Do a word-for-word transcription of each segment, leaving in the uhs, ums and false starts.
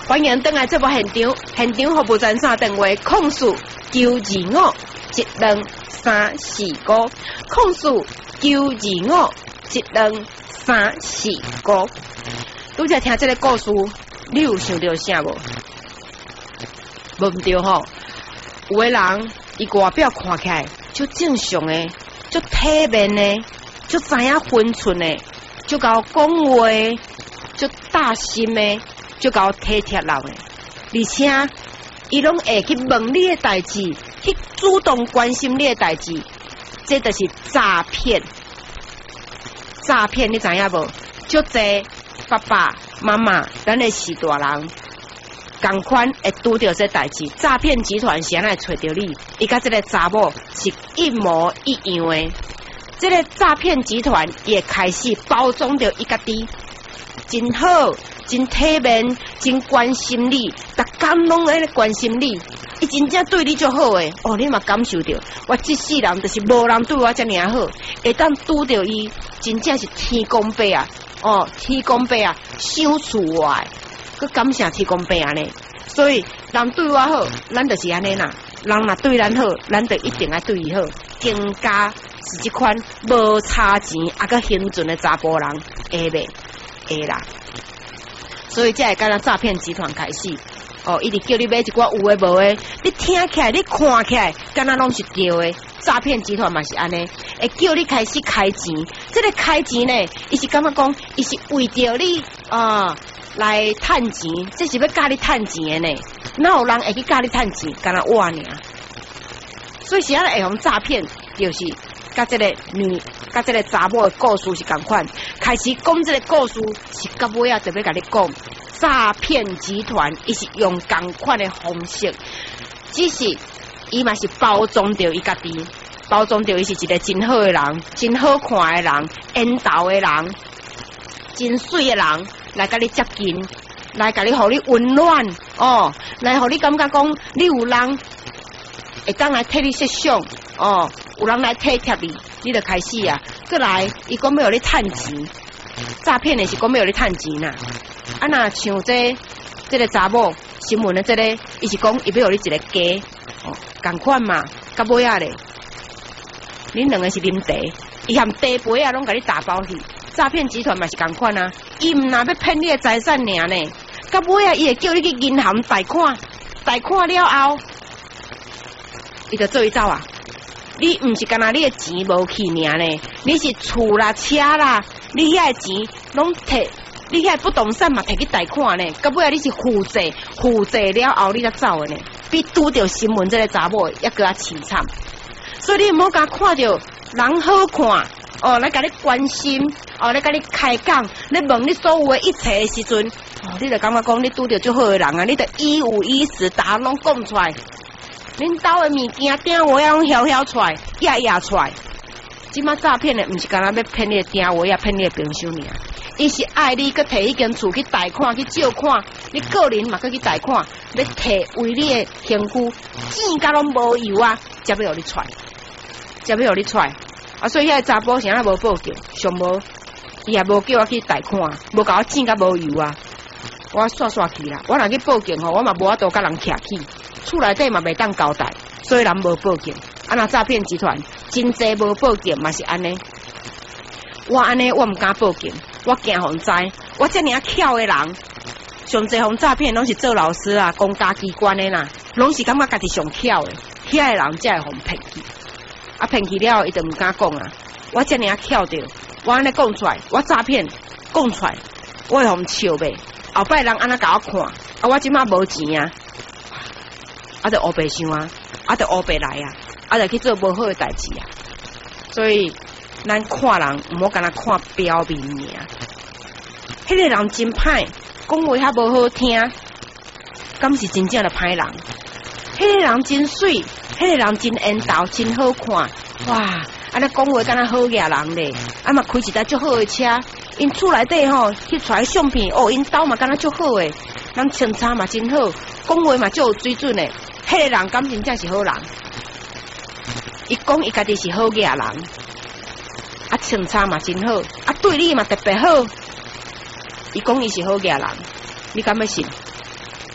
欢迎登来这部现场，现场服务专线电话：控诉九二五一两三四五，控诉九二五一两三四五。拄则听这个故事，你有想到啥无？无毋对吼，有个人伊外表看起来就正常的，就体面的，就知影分寸的，就搞讲话，就大心的，就搞体贴人的，而且伊拢会去问你的代志，去主动关心你的代志，这就是诈骗。诈骗你知影无？就这爸爸妈妈，咱的是大人。同款会拄到这代志，诈骗集团是安来找到你？伊甲这个查某是一模一样的。这个诈骗集团也开始包装着伊家己，真好，真体面，真关心你，逐工拢在关心你。伊真正对你就好诶，哦，你嘛感受到，我这世人就是无人对我遮尔好，会当拄到伊，真正是天公伯啊！哦，天公伯啊，想厝我诶。佮感谢天公伯安尼，所以人对我好，咱就是安尼啦。人若对咱好，咱就一定爱对伊好。更加是即款无差钱啊佮兴准的查甫人，会袂会啦。所以才会敢若诈骗集团开始，哦，一直叫你买一寡有诶无诶，你听起来，你看起来，敢若拢是对诶。诈骗集团嘛是安尼，会叫你开始开钱。这个开钱呢，伊是感觉讲，伊是为着你啊。呃来趁钱，这是要教你趁钱的呢。哪有人会去教你趁钱？干那我尔。所以是安尼会用诈骗，就是甲这个女，甲这个查某的故事是同款。开始讲这个故事是到尾啊，就要甲你讲，诈骗集团伊是用同款的方式，只是伊嘛是包装着伊家己，包装着伊是一个真好的人，真好看的人，缘投的人，真水的人。来甲你接近，来甲你，互你温暖哦，来互你感觉讲，你有人会当来替你设想哦，有人来体贴你，你就开始啊，过来，伊讲要互你趁钱，诈骗的是讲要互你趁钱呐。啊，那像这这个查某新闻的这个，伊是讲伊要互你一个家，哦，同款嘛，到尾啊咧，恁两个是啉茶，伊含茶杯啊，拢甲你打包去。诈骗集团嘛是同款啊，伊毋若要骗你的财产尔呢，到尾啊，伊会叫你去银行贷款，贷款了后，伊就做伊走啊。你毋是干那你的钱无去尔呢，你是厝啦、车啦，你遐的钱拢摕，你遐不动产嘛摕去贷款呢，到尾啊，你是负债，负债了后你才走的呢，比拄着新闻这个查某还搁较凄惨。所以你毋好甲看着人好看。哦，来甲你关心，哦，来甲你开讲，你问你所有的一切的时阵，哦，你就感觉讲你拄到最好的人啊，你就一五一十答案拢讲出来。恁兜的物件订话拢晓晓出来，压压出来。即马诈骗的毋是干那要骗你的订话，也骗你的朋友尔，伊是爱你，佮摕迄间厝去贷款去借款，你个人嘛佮去贷款，要摕为你的身躯钱甲拢无有啊，才要互你出来，才要互你出来。啊，所以遐查甫啥无报警，上无伊也无叫我去贷款，无甲我钱甲无油啊，我刷刷去啦。我若去报警吼，我嘛无法度甲人徛起，厝内底嘛袂当交代，所以人无报警。啊，那诈骗集团真济无报警嘛是安尼。我安尼我毋敢报警，我惊互知。我遮尔巧的人，上济互诈骗拢是做老师啊、公家机关的啦，拢是感觉家己上巧的，遐的人才会互骗去。啊，骗去了，伊就唔敢讲啊！我遮尔巧着，我安尼讲出来，我诈骗讲出来，我会互笑呗。后摆人安那甲我看，啊，我即马无钱啊，啊，就乌白想啊，啊，就乌白来啊，啊，就去做无好的代志啊。所以，咱看人唔好干那看表面尔。迄个人真歹，讲话遐无好听，敢是真正的歹人。迄个人真水。迄个人真缘投，真好看，哇！安尼讲话敢若好野人咧，啊嘛开一台足好的车，因厝内底吼翕出来相片，哦，因兜嘛敢若足好诶，人穿插嘛真好，讲话嘛足有水准诶。迄个人敢真正是好人，伊讲伊家己是好野人，啊穿插嘛真好，啊对你嘛特别好，伊讲伊是好野人，你敢要信？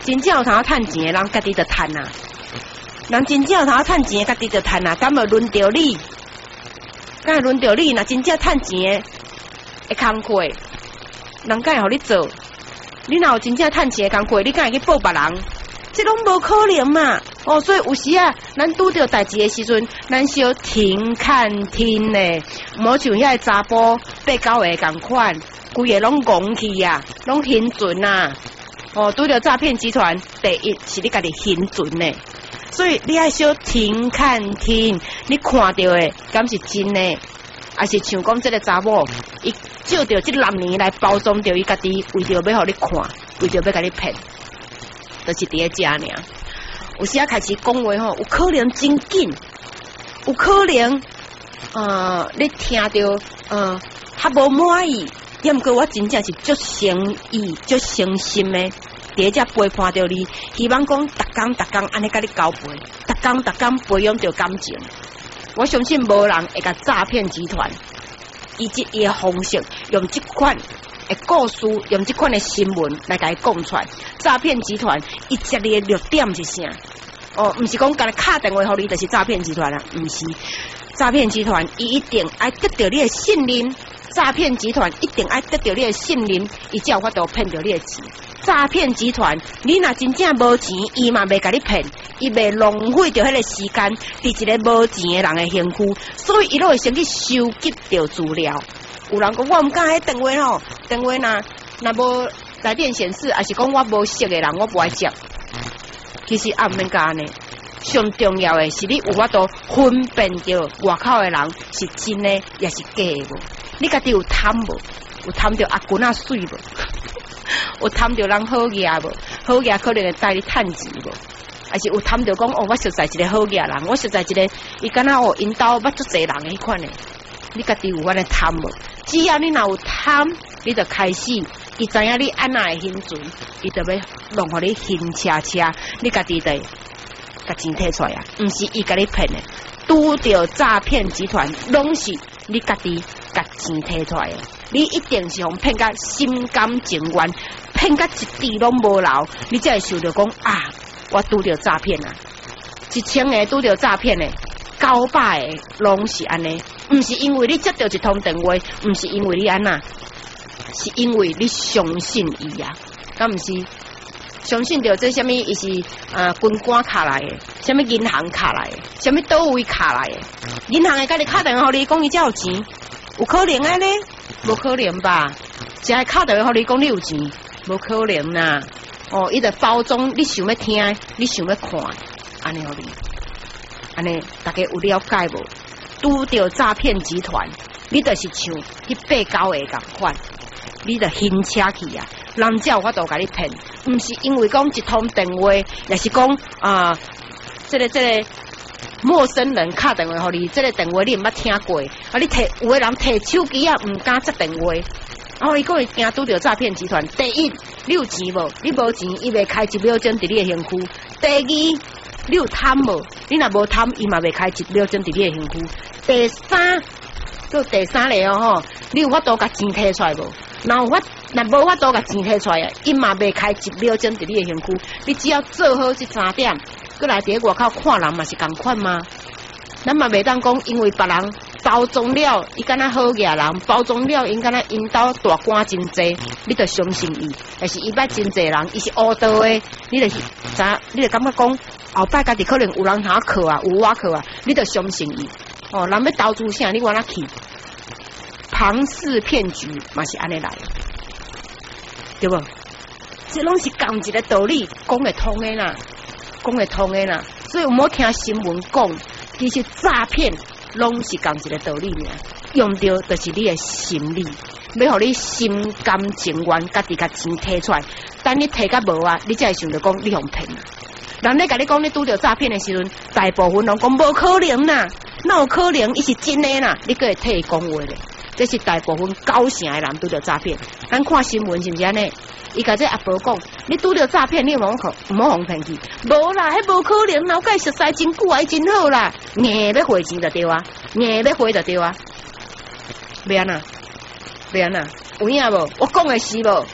真正有通趁钱的人，家己就趁啊。人真正有通趁钱的，家己就趁啊。敢会轮到你？敢会轮到你？若真正趁钱的，会工课，人敢会互你做？你若有真正趁钱的工课，你敢会去报别人？这拢无可能嘛！哦，所以有时啊，咱拄着代志的时阵，咱是要停看听嘞，莫像遐个查甫八九个共款，规个拢戆去啊，拢现存啊！哦，拄着诈骗集团，第一是你家己现存呢，所以你爱小停看听，你看到的敢是真的，还是像讲这个查某，伊借着这男年来包装着伊家己，为着要互你看，为着要甲你骗。就是伫咧遮尔，有时啊开始讲话吼，有可能真紧，有可能呃，你听到呃较无满意，也毋过我真正是足诚意、足诚心的，伫遮陪伴着你，希望讲逐工逐工安尼甲你交陪，逐工逐工培养着感情。我相信无人会甲诈骗集团以及伊的方式用即款的故事，用这款的新闻来甲伊讲出来。诈骗集团伊接你的弱点是啥？哦，毋是讲甲你敲电话互你就是诈骗集团啦，毋是。诈骗集团伊一定爱得到你的信任，诈骗集团一定爱得到你的信任，伊才有法度骗到你的钱。诈骗集团，你若真正无钱，伊嘛袂甲你骗，伊袂浪费着迄个时间伫一个无钱的人的身躯，所以伊都会先去收集着资料。有人讲我毋敢迄电话吼，电话若若无来电显示，还是讲我无识的人，我不爱接。其实也毋免干呢，上重要的是你有法度分辨着外口的人是真的也是假的无？你家己有贪无？有贪着阿君仔水无？有贪着人好业无？好业可能会带你趁钱无？还是有贪着讲哦，我实在一个好业人，我实在一个伊敢若哦引导捌足侪人的迄款的。你家己有安尼贪无？只要你若有贪，你就开始，伊知影你安那会现存，伊就要弄互你现车车，你家己得甲钱摕出来啊！毋是伊甲你骗的，拄着诈骗集团，拢是你家己甲钱摕出来的。你一定是互骗甲心甘情愿，骗甲一滴拢无留，你才会想着讲啊，我拄着诈骗啊！一千个拄着诈骗的。九百个拢是安尼，毋是因为你接到一通电话，毋是因为你安那，是因为你相信伊啊，敢毋是？相信着这什么？伊是呃军官卡来的，什么银行卡来的，什么倒位卡来的？银行会甲你敲电话互你讲伊才有钱，有可能安尼？无可能吧？只系敲电话互你讲你有钱，无可能啦！哦，伊就包装你想要听，你想要看，安尼互你。安尼，大家有了解无？拄着诈骗集团，你就是像迄八九个共款，你就晕车去啊！人才有法度甲你骗，毋是因为讲一通电话，也是讲啊、呃，这个这个陌生人敲电话互你，这个电话你毋捌听过，啊，你摕有个人摕手机啊，毋敢接电话，然后伊讲伊惊拄着诈骗集团。第一，你有钱无？你无钱，伊袂开一秒钟伫你的身躯。第二，你有贪无？你若无贪，伊嘛袂开一秒钟伫你的身躯。第三，做第三个哦吼，你有法度甲钱摕出来无？若有法，若无法度甲钱摕出来，伊嘛袂开一秒钟伫你的身躯。你只要做好这三点，过来伫外口看人嘛是共款吗？咱嘛袂当讲，因为别人包装了，伊敢若好野人，包装了，因敢若引导大官真济，你就相信伊。但是伊捌真济人，伊是乌道的，你就是咋，你就感觉讲后摆家己可能有人通靠啊，有我靠啊，你就相信伊。哦，人要投资啥，你往哪去？庞氏骗局嘛是安尼来的，对不？这拢是共一个道理，讲会通的啦，讲会通的啦。所以唔好听新闻讲。其实诈骗拢是共一个道理尔，用到就是你的心理，要互你心甘情愿，家己甲钱摕出来。等你摕甲无啊，你才会想着讲你互骗啊。人咧甲你讲你拄着诈骗的时阵，大部分人讲无可能啦，哪有可能？伊是真的啦，你搁会替伊讲话咧。这是大部分九成的人拄着诈骗。咱看新闻是毋是安尼？伊甲这阿婆讲，你拄着诈骗，你莫好唔好互骗去。无啦，迄无可能，脑解熟悉真久啊，真好啦，硬要汇钱就对啊，硬要汇就对啊。要安那？要安那？有影无？我讲的是无？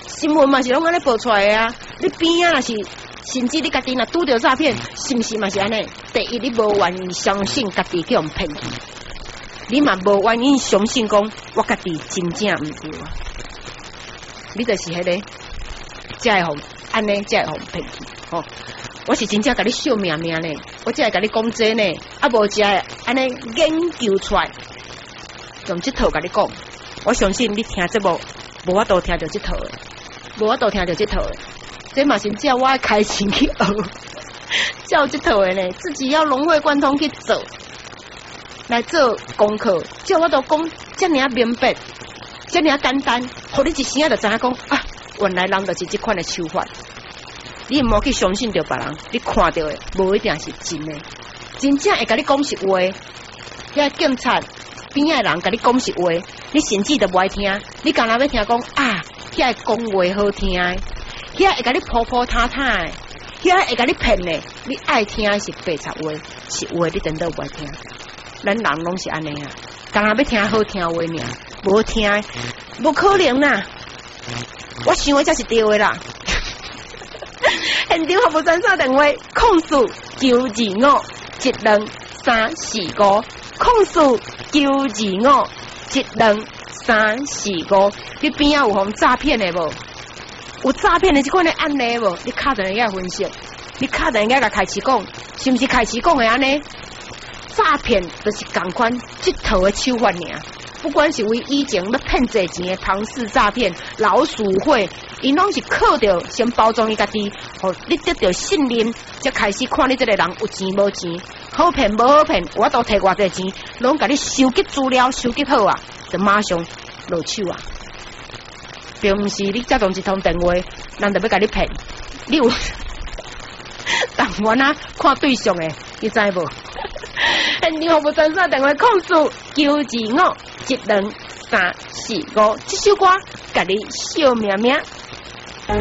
新闻嘛是拢安尼报出来的啊，你边啊若是。甚至你家己若拄着诈骗，是毋是嘛是安尼？第一，你无愿意相信家己去互骗去，你嘛无愿意相信讲我家己真正毋对啊。你就是迄、那个，才会互安尼，才会互骗去。吼、哦，我是真正甲你秀命命呢，我才会甲你讲这呢，啊无才会安尼研究出来，用这套甲你讲。我相信你听这无，无法度听到这套的，无法度听到这套的。这嘛是叫我开钱去学，照这套的呢，自己要融会贯通去做，来做功课。叫我都讲这么明白，这么简单，互你一声就知影讲啊，原来人就是这款的手法。你毋好去相信着别人，你看到的无一定是真的，真正会甲你讲实话。遐警察边仔人甲你讲实话，你甚至都无爱听，你干那要听讲啊，遐讲话好听的。遐会甲你婆婆塌塌的，遐会甲你骗的，你爱听是白贼话，实话你真都不爱听。咱人拢是安尼啊，干那要听好听话尔，无听，无可能啦。我想的才是对的啦。现场服务专线电话：控诉九二五一两三四五，控诉九二五一两三四五。你边啊有互诈骗的无？有诈骗的这款的案例无？你敲着人家分析，你敲着人家甲开始讲，是毋是开始讲的安尼？诈骗就是共款这套的手法尔。不管是为以前要骗济钱的庞氏诈骗、老鼠会，因拢是靠着先包装伊家己，互你得到信任，才开始看你这个人有钱无钱，好骗无好骗，我都摕偌济钱，拢甲你收集资料，收集好啊，就马上落手啊。并毋是你接动一通电话，人就要甲你骗。你有但我呐看对象诶，你知无？现场服务专线电话控诉九二五一两三四五，这首歌甲你笑命命。